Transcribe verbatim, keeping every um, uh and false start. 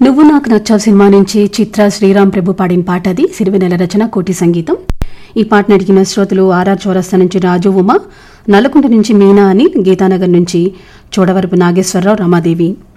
నువ్వు నాకు నచ్చావు సినిమా నుంచి చిత్ర శ్రీరామ్ ప్రభు పాడిన పాట అది. సిరివెన్నెల రచన, కోటి సంగీతం. ఈ పాటను అడిగిన శ్రోతలు ఆర్ఆర్ చౌరస్తా నుంచి రాజు ఉమ, నల్లకుంట నుంచి మీనా అని, గీతానగర్ నుంచి చోడవరపు నాగేశ్వరరావు, రమాదేవి.